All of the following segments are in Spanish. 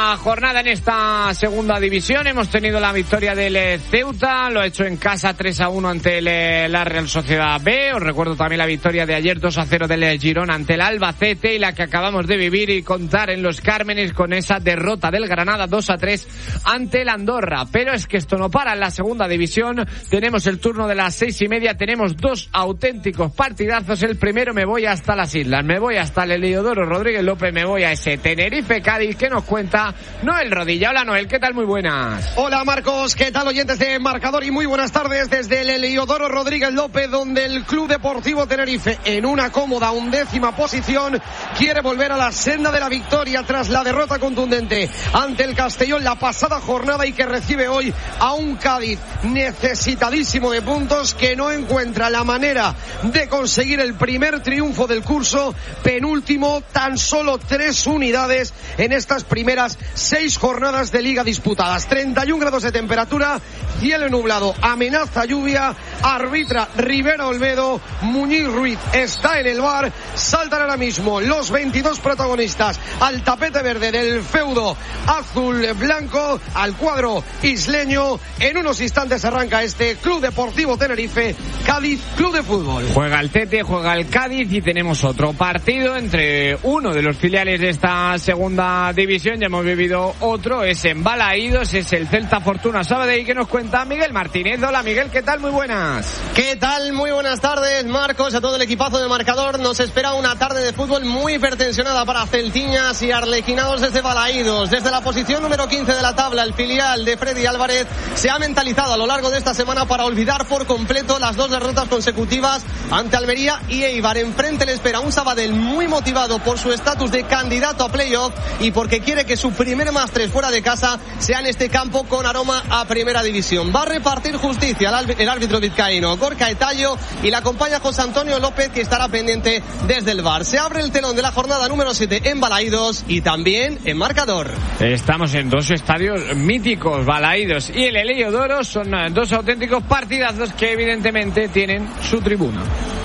la jornada en esta segunda división. Hemos tenido la victoria del Ceuta, lo ha hecho en casa 3-1 ante la Real Sociedad B. Os recuerdo también la victoria de ayer 2-0 del Girona ante el Albacete, y la que acabamos de vivir y contar en Los Cármenes con esa derrota del Granada 2-3 ante el Andorra. Pero es que esto no para en la segunda división. Tenemos el turno de las 6:30, tenemos dos auténticos partidazos. El primero, me voy hasta las islas, me voy hasta el Heliodoro Rodríguez López, me voy a ese Tenerife-Cádiz que nos cuenta Noel Rodilla. Hola Noel, ¿qué tal? Muy buenas. Hola Marcos, ¿qué tal oyentes de Marcador? Y muy buenas tardes desde el Heliodoro Rodríguez López, donde el Club Deportivo Tenerife, en una cómoda 11ª posición, quiere volver a la senda de la victoria tras la derrota contundente ante el Castellón la pasada jornada, y que recibe hoy a un Cádiz necesitadísimo de puntos, que no encuentra la manera de conseguir el primer triunfo del curso, penúltimo, tan solo 3 unidades en estas primeras 6 jornadas de liga disputadas. 31 grados de temperatura, cielo nublado, amenaza lluvia, arbitra Rivera Olmedo, Muñiz Ruiz está en el bar. Saltan ahora mismo los 22 protagonistas al tapete verde del feudo azul-blanco, al cuadro isleño. En unos instantes arranca este Club Deportivo Tenerife Cádiz Club de Fútbol. Juega el Tete, juega el Cádiz, y tenemos otro partido entre uno de los filiales de esta segunda división. Ya hemos vivido otro, es en Balaídos, es el Celta Fortuna Sabadell, que nos cuenta Miguel Martínez. Hola Miguel, ¿qué tal? Muy buenas. ¿Qué tal? Muy buenas tardes, Marcos, a todo el equipazo de Marcador. Nos espera una tarde de fútbol muy hipertensionada para celtiñas y arlequinados desde Balaídos. Desde la posición número 15 de la tabla, el filial de Freddy Álvarez se ha mentalizado a lo largo de esta semana para olvidar por completo las 2 derrotas consecutivas ante Almería y Eibar. Enfrente le espera un Sabadell muy motivado por su estatus de candidato a playoff y porque quiere que su primer +3 fuera de casa sea en este campo con aroma a primera división. Va a repartir justicia el árbitro vizcaíno Gorka Etallo, y la acompaña José Antonio López, que estará pendiente desde el VAR. Se abre el telón de la jornada número 7 en Balaídos y también en Marcador. Estamos en 2 estadios míticos, Balaídos y el Heliodoro. Son 2 auténticos partidazos que evidentemente tienen su tribuna.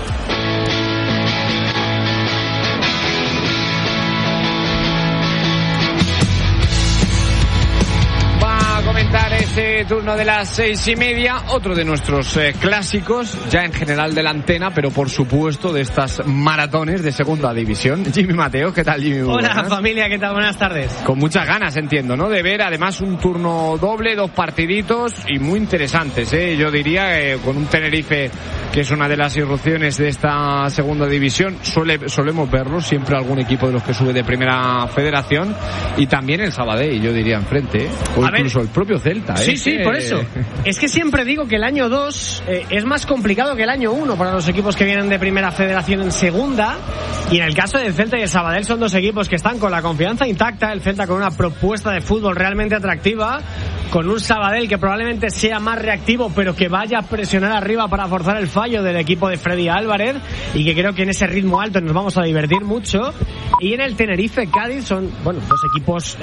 Ese turno de las 6:30, otro de nuestros clásicos, ya en general de la antena, pero por supuesto de estas maratones de segunda división. Jimmy Mateo, ¿qué tal, Jimmy? Hola familia, ¿qué tal? Buenas tardes. Con muchas ganas, entiendo, ¿no? De ver además un turno doble, 2 partiditos y muy interesantes, ¿eh? Yo diría con un Tenerife que es una de las irrupciones de esta segunda división. Solemos verlo siempre algún equipo de los que sube de primera federación, y también el Sabadell, yo diría, enfrente, ¿eh? O incluso el propio Celta. Sí, por eso. Es que siempre digo que el año 2 es más complicado que el año 1 para los equipos que vienen de primera federación en segunda, y en el caso del Celta y el Sabadell son 2 equipos que están con la confianza intacta. El Celta con una propuesta de fútbol realmente atractiva, con un Sabadell que probablemente sea más reactivo, pero que vaya a presionar arriba para forzar el fallo del equipo de Freddy Álvarez, y que creo que en ese ritmo alto nos vamos a divertir mucho. Y en el Tenerife Cádiz son, 2 equipos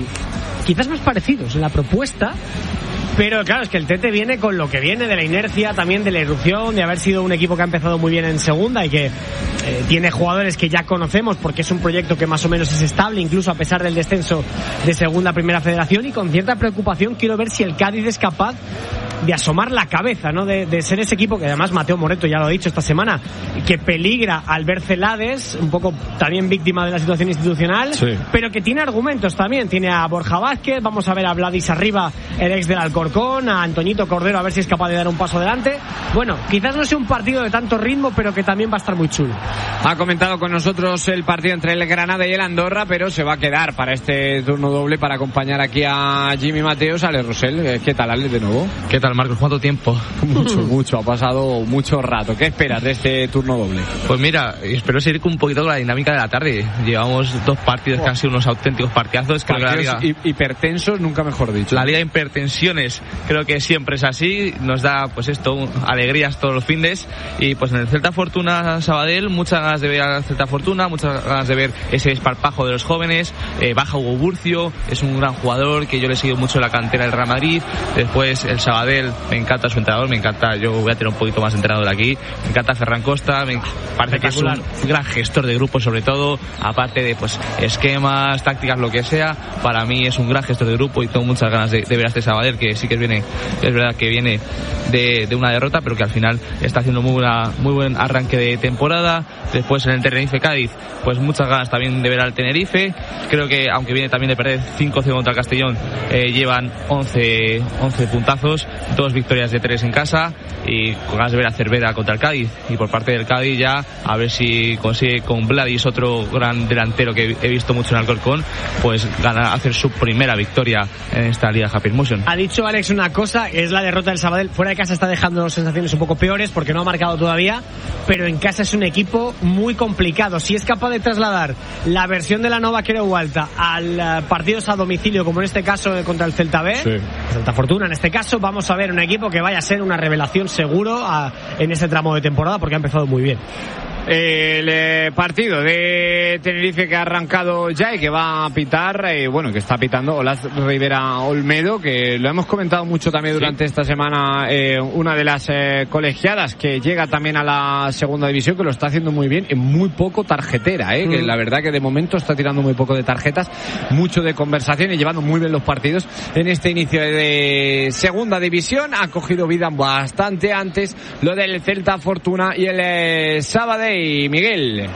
quizás más parecidos en la propuesta, pero claro, es que el Tete viene con lo que viene de la inercia, también de la irrupción, de haber sido un equipo que ha empezado muy bien en segunda y que tiene jugadores que ya conocemos, porque es un proyecto que más o menos es estable, incluso a pesar del descenso de segunda a primera federación. Y con cierta preocupación quiero ver si el Cádiz es capaz de asomar la cabeza, ¿no? De ser ese equipo que además Mateo Moreto ya lo ha dicho esta semana, que peligra al ver Celades, un poco también víctima de la situación institucional, sí, pero que tiene argumentos también. Tiene a Borja Vázquez, vamos a ver a Vladis Arriba, el ex del Alcorcón, a Antoñito Cordero, a ver si es capaz de dar un paso adelante. Bueno, quizás no sea un partido de tanto ritmo, pero que también va a estar muy chulo. Ha comentado con nosotros el partido entre el Granada y el Andorra, pero se va a quedar para este turno doble para acompañar aquí a Jimmy Mateos. Ale Rosell, ¿qué tal, Ale, de nuevo? ¿Qué tal, Marcos? ¿Cuánto tiempo? Mucho, ha pasado mucho rato. ¿Qué esperas de este turno doble? Pues mira, espero seguir un poquito con la dinámica de la tarde. Llevamos 2 partidos que han sido unos auténticos partidazos. Partidos hipertensos, nunca mejor dicho. La liga de hipertensiones, creo que siempre es así. Nos da, pues esto, alegrías todos los findes. Y pues en el Celta Fortuna Sabadell, muchas ganas de ver al Celta Fortuna, muchas ganas de ver ese desparpajo de los jóvenes. Baja Hugo Burcio, es un gran jugador que yo le he seguido mucho en la cantera del Real Madrid. Después el Sabadell Sabadell, me encanta su entrenador, me encanta, yo voy a tener un poquito más de entrenador aquí, me encanta Ferran Costa, me parece que es un gran gestor de grupo, sobre todo, aparte de pues esquemas, tácticas, lo que sea, para mí es un gran gestor de grupo y tengo muchas ganas de ver a este Sabadell, que sí que es verdad que viene de una derrota, pero que al final está haciendo muy buen arranque de temporada. Después en el Tenerife Cádiz, pues muchas ganas también de ver al Tenerife. Creo que aunque viene también de perder 5-0 contra el Castellón, llevan 11 puntazos, 2 victorias de 3 en casa, y con ganas de ver a Cervera contra el Cádiz. Y por parte del Cádiz ya a ver si consigue con Vladis, otro gran delantero que he visto mucho en Alcorcón, pues hacer su primera victoria en esta Liga Happy Motion. Ha dicho Alex una cosa, es la derrota del Sabadell. Fuera de casa está dejando sensaciones un poco peores porque no ha marcado todavía, pero en casa es un equipo muy complicado. Si es capaz de trasladar la versión de la Nova Creualta al partidos a domicilio, como en este caso contra el Celta B, sí, Celta Fortuna en este caso, vamos a ver un equipo que vaya a ser una revelación seguro en este tramo de temporada, porque ha empezado muy bien. El partido de Tenerife que ha arrancado ya y que va a pitar, que está pitando Olaz Rivera Olmedo, que lo hemos comentado mucho también durante esta semana, una de las colegiadas que llega también a la segunda división, que lo está haciendo muy bien, en muy poco tarjetera, que la verdad que de momento está tirando muy poco de tarjetas, mucho de conversación y llevando muy bien los partidos en este inicio de segunda división. Ha cogido vida bastante antes lo del Celta Fortuna y el Sabadell. Miguel.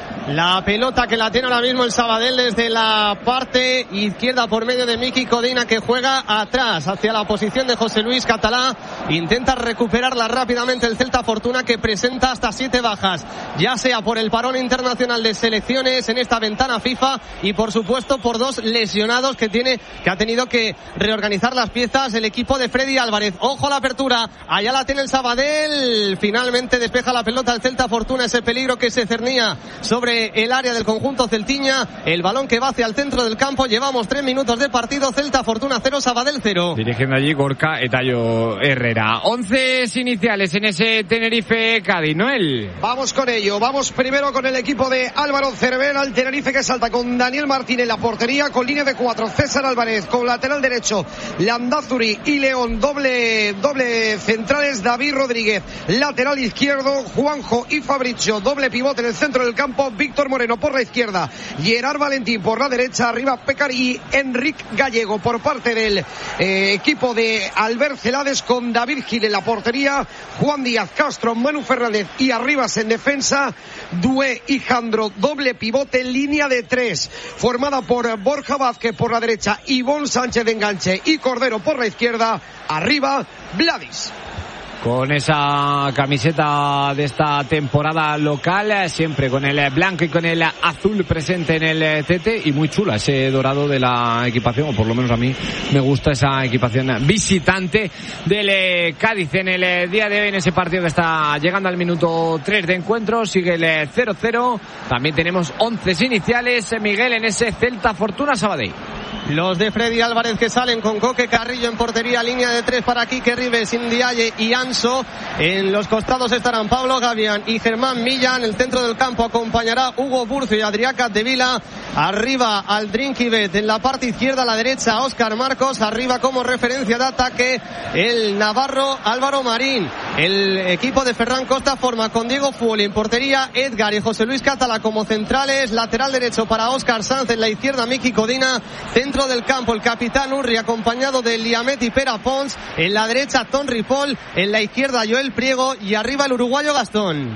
La pelota que la tiene ahora mismo el Sabadell desde la parte izquierda por medio de Miki Codina, que juega atrás hacia la posición de José Luis Catalá. Intenta recuperarla rápidamente el Celta Fortuna, que presenta hasta 7 bajas, ya sea por el parón internacional de selecciones en esta ventana FIFA y por supuesto por 2 lesionados que ha tenido que reorganizar las piezas el equipo de Freddy Álvarez. Ojo a la apertura, allá la tiene el Sabadell, finalmente despeja la pelota el Celta Fortuna, ese peligro que se cernía sobre el área del conjunto celtiña, el balón que va hacia el centro del campo. Llevamos 3 minutos de partido, Celta Fortuna 0, Sabadell 0. Dirigiendo allí Gorka Etayo Herrera. 11 iniciales en ese Tenerife Cádiz, Noel. Vamos con ello, vamos primero con el equipo de Álvaro Cervera, el Tenerife, que salta con Daniel Martín en la portería, con línea de 4, César Álvarez, con lateral derecho Landázuri y León, doble centrales, David Rodríguez, lateral izquierdo Juanjo y Fabricio, doble pivote en el centro del campo, Víctor Moreno por la izquierda, Gerard Valentín por la derecha, arriba Pécar y Enric Gallego. Por parte del equipo de Albert Celades, con David Gil en la portería, Juan Díaz, Castro, Manu Fernández y Arribas en defensa, Dué y Jandro, doble pivote, línea de 3 formada por Borja Vázquez por la derecha, Ivón Sánchez de enganche y Cordero por la izquierda, arriba Vladis. Con esa camiseta de esta temporada local, siempre con el blanco y con el azul presente en el tete, y muy chula ese dorado de la equipación, o por lo menos a mí me gusta esa equipación visitante del Cádiz en el día de hoy, en ese partido que está llegando al minuto 3 de encuentro. Sigue el 0-0, también tenemos 11 iniciales, Miguel, en ese Celta Fortuna Sabadell. Los de Freddy Álvarez, que salen con Coque Carrillo en portería, línea de 3 para Quique Rives, Indiaye y Anso. En los costados estarán Pablo Gavián y Germán Milla. En el centro del campo acompañará Hugo Burcio y Adrià Capdevila. Arriba Aldrin-Kibet, en la parte izquierda, a la derecha Óscar Marcos. Arriba como referencia de ataque el navarro Álvaro Marín. El equipo de Ferran Costa forma con Diego Fuoli en portería, Edgar y José Luis Catala como centrales. Lateral derecho para Óscar Sanz, en la izquierda Miki Codina. Centro del campo el capitán Urri, acompañado de Liamet y Pera Pons. En la derecha Ton Ripoll, en la izquierda Joel Priego y arriba el uruguayo Gastón.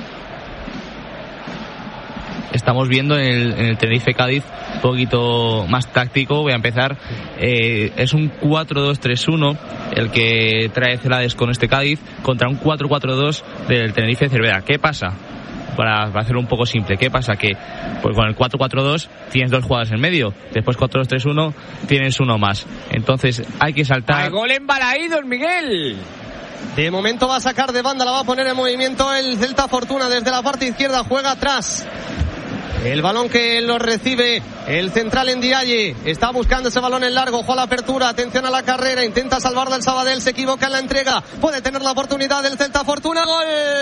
Estamos viendo en el Tenerife Cádiz un poquito más táctico. Voy a empezar. Es un 4-2-3-1 el que trae Celades con este Cádiz, contra un 4-4-2 del Tenerife Cervera. ¿Qué pasa? Para hacerlo un poco simple, ¿qué pasa? Que pues con el 4-4-2 tienes 2 jugadores en medio, después 4-2-3-1 tienes uno más, entonces hay que saltar. ¡Hay gol en Balaídos, Miguel! De momento va a sacar de banda, la va a poner en movimiento el Celta Fortuna desde la parte izquierda, juega atrás El balón que lo recibe el central Ndiaye. Está buscando ese balón en largo. Ojo a la apertura. Atención a la carrera. Intenta salvarla el Sabadell. Se equivoca en la entrega. Puede tener la oportunidad del Celta Fortuna. ¡Gol!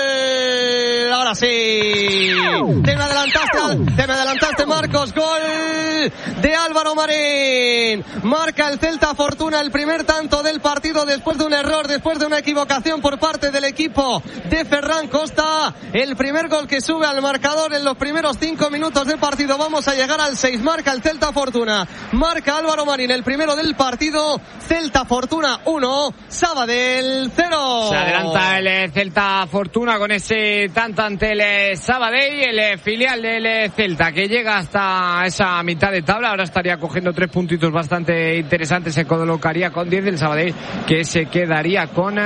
Ahora sí. Te me adelantaste, Marcos. Gol de Álvaro Marín. Marca el Celta Fortuna el primer tanto del partido después de un error, después de una equivocación por parte del equipo de Ferran Costa. El primer gol que sube al marcador en los primeros 5 minutos de partido. Vamos a llegar al 6. Marca el Celta Fortuna. Marca Álvaro Marín el primero del partido. Celta Fortuna 1, Sabadell 0. Se adelanta el Celta Fortuna con ese tanto ante el Sabadell, el filial del Celta que llega hasta esa mitad de tabla. Ahora estaría cogiendo 3 puntitos bastante interesantes. Se colocaría con 10 del Sabadell, que se quedaría con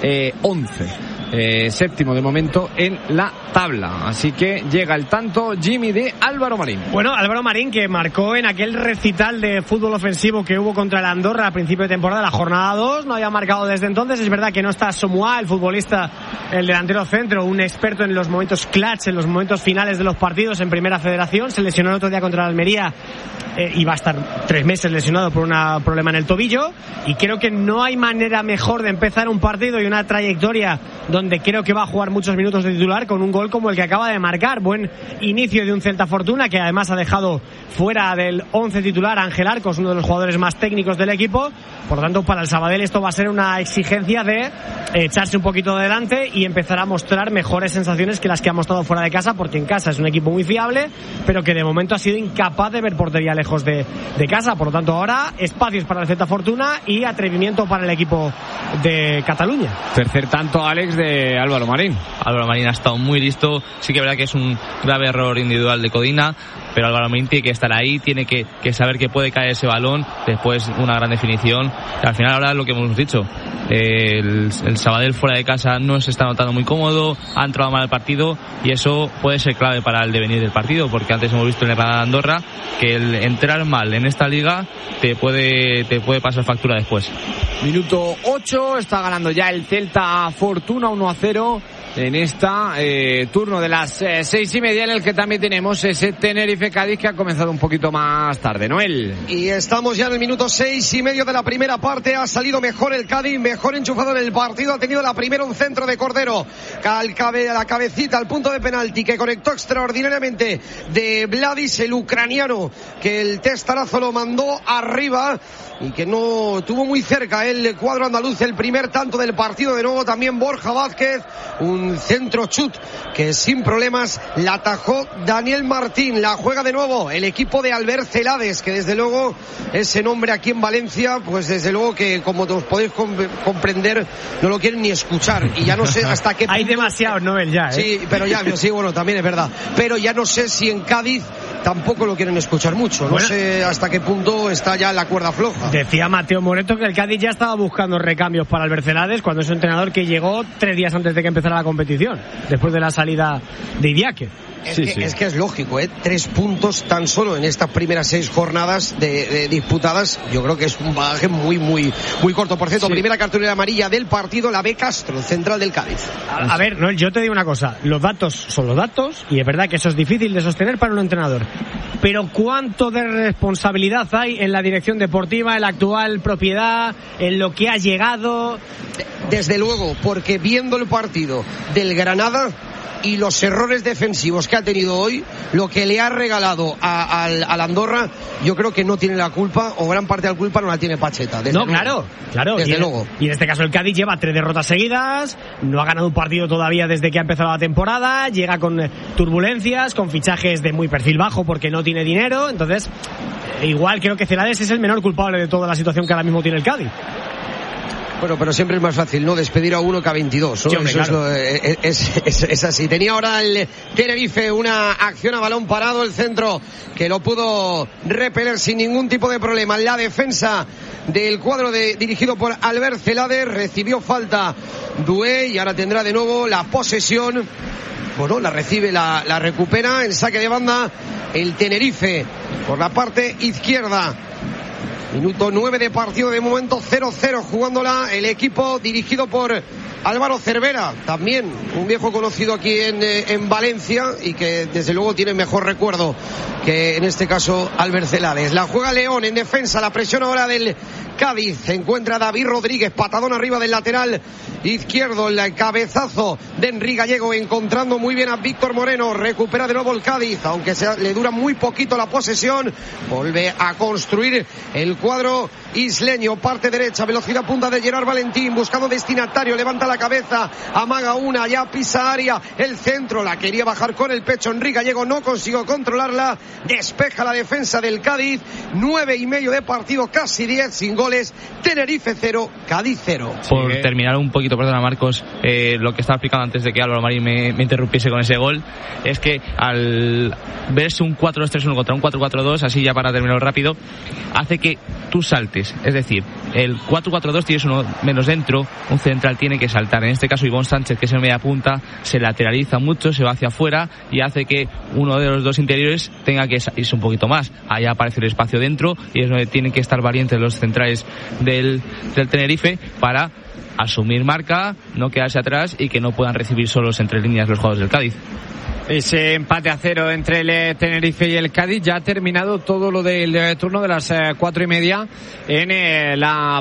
11. Séptimo de momento en la tabla. Así que llega el tanto, Jimmy, de Álvaro Marín. Bueno, Álvaro Marín, que marcó en aquel recital de fútbol ofensivo que hubo contra el Andorra a principio de temporada, la jornada 2, no había marcado desde entonces. Es verdad que no está Somoa, el futbolista, el delantero centro, un experto en los momentos clutch, en los momentos finales de los partidos en Primera Federación. Se lesionó el otro día contra el Almería y va a estar 3 meses lesionado por un problema en el tobillo. Y creo que no hay manera mejor de empezar un partido y una trayectoria donde creo que va a jugar muchos minutos de titular con un gol como el que acaba de marcar. Buen inicio de un Celta Fortuna, que además ha dejado fuera del 11 titular a Ángel Arcos, uno de los jugadores más técnicos del equipo. Por lo tanto, para el Sabadell esto va a ser una exigencia de echarse un poquito adelante y empezar a mostrar mejores sensaciones que las que ha mostrado fuera de casa, porque en casa es un equipo muy fiable, pero que de momento ha sido incapaz de ver portería lejos de casa. Por lo tanto, ahora espacios para el Celta Fortuna y atrevimiento para el equipo de Cataluña. Tercer tanto, Alex, de Álvaro Marín. Álvaro Marín ha estado muy listo. Sí que es verdad que es un grave error individual de Codina, pero Álvaro Marín tiene que estar ahí, tiene que saber que puede caer ese balón, después una gran definición. Y al final, ahora lo que hemos dicho, el Sabadell fuera de casa no se está notando muy cómodo, ha entrado mal el partido, y eso puede ser clave para el devenir del partido, porque antes hemos visto en el Granada Andorra que el entrar mal en esta liga te puede pasar factura después. Minuto 8, está ganando ya el Celta Fortuna 1-0 en esta turno de las 6:30, en el que también tenemos ese Tenerife-Cádiz que ha comenzado un poquito más tarde. Noel. Y estamos ya en el minuto 6:30 de la primera parte. Ha salido mejor el Cádiz, mejor enchufado en el partido. Ha tenido la primera un centro de Cordero a la cabecita, al punto de penalti, que conectó extraordinariamente de Vladis, el ucraniano, que el testarazo lo mandó arriba y que no tuvo muy cerca el cuadro andaluz el primer tanto del partido. De nuevo también Borja Vázquez, un centro chut que sin problemas la atajó Daniel Martín. La juega de nuevo el equipo de Albert Celades, que desde luego ese nombre aquí en Valencia, pues desde luego que, como os podéis comprender, no lo quieren ni escuchar. Y ya no sé hasta qué punto... Hay demasiados Noel ya, ¿eh? Sí, pero ya, sí, bueno, también es verdad. Pero ya no sé si en Cádiz tampoco lo quieren escuchar mucho. No sé hasta qué punto está ya la cuerda floja. Decía Mateo Moreto que el Cádiz ya estaba buscando recambios para Albert Celades, cuando es un entrenador que llegó 3 días antes de que empezara la competición, después de la salida de Idiáquez. Es que es lógico, 3 puntos tan solo en estas primeras 6 jornadas de disputadas. Yo creo que es un bagaje muy, muy, muy corto. Por cierto, primera cartulina amarilla del partido, la B Castro, central del Cádiz. A ver, Noel, yo te digo una cosa. Los datos son los datos, y es verdad que eso es difícil de sostener para un entrenador. Pero ¿cuánto de responsabilidad hay en la dirección deportiva, en la actual propiedad, en lo que ha llegado? Desde luego, porque viendo el partido del Granada y los errores defensivos que ha tenido hoy, lo que le ha regalado al Andorra, yo creo que no tiene la culpa, o gran parte de la culpa no la tiene Pacheta. No, luego. Claro. Desde luego. Y en este caso el Cádiz lleva 3 derrotas seguidas, no ha ganado un partido todavía desde que ha empezado la temporada, llega con turbulencias, con fichajes de muy perfil bajo porque no tiene dinero. Entonces, igual creo que Celades es el menor culpable de toda la situación que ahora mismo tiene el Cádiz. Bueno, pero siempre es más fácil, ¿no?, despedir a uno que a 22, ¿no? Sí, hombre, claro. Es así. Tenía ahora el Tenerife una acción a balón parado, el centro que lo pudo repeler sin ningún tipo de problema. La defensa del cuadro dirigido por Albert Celades, recibió falta Dué y ahora tendrá de nuevo la posesión. Bueno, la recibe, la recupera en saque de banda el Tenerife por la parte izquierda. Minuto 9 de partido, de momento 0-0 jugándola el equipo dirigido por Álvaro Cervera, también un viejo conocido aquí en Valencia y que desde luego tiene mejor recuerdo que en este caso Albert Celades. La juega León en defensa, la presión ahora del Cádiz. Se encuentra David Rodríguez, patadón arriba del lateral izquierdo, el cabezazo de Enrique Gallego, encontrando muy bien a Víctor Moreno. Recupera de nuevo el Cádiz, aunque le dura muy poquito la posesión. Vuelve a construir el cuadro isleño, parte derecha, velocidad punta de Gerard Valentín, buscando destinatario, levanta la cabeza, amaga una, ya pisa área, el centro, la quería bajar con el pecho Enrique Gallego, no consiguió controlarla, despeja la defensa del Cádiz. 9,5 de partido, casi 10, sin goles. Tenerife 0, Cádiz 0. Por terminar un poquito, perdona Marcos, lo que estaba explicando antes de que Álvaro Marín me interrumpiese con ese gol, es que al verse un 4-2-3-1 contra un 4-4-2, así ya para terminarlo rápido, hace que tú saltes. Es decir, el 4-4-2 tienes uno menos dentro, un central tiene que saltar. En este caso Ivón Sánchez, que es en media punta, se lateraliza mucho, se va hacia afuera y hace que uno de los dos interiores tenga que irse un poquito más. Ahí aparece el espacio dentro y es donde tienen que estar valientes los centrales del Tenerife para asumir marca, no quedarse atrás y que no puedan recibir solos entre líneas los jugadores del Cádiz. Ese empate a 0 entre el Tenerife y el Cádiz. Ya ha terminado todo lo del turno de las 4:30 en la